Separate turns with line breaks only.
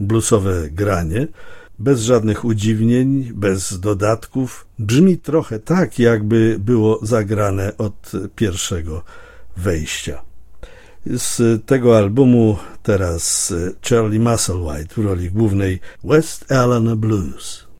bluesowe granie, bez żadnych udziwnień, bez dodatków. Brzmi trochę tak, jakby było zagrane od pierwszego wejścia. Z tego albumu teraz Charlie Musselwhite w roli głównej West Allen Blues.